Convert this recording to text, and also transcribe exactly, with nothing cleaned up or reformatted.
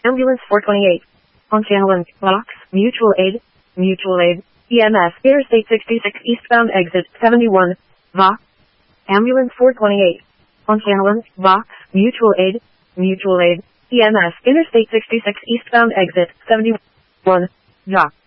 Ambulance four twenty-eight. On channel one, box, mutual aid, mutual aid, E M S, Interstate sixty-six, eastbound exit seventy-one, V A. Ambulance four twenty-eight. On channel one, box, mutual aid, mutual aid, E M S, Interstate sixty-six, eastbound exit seventy-one, V A.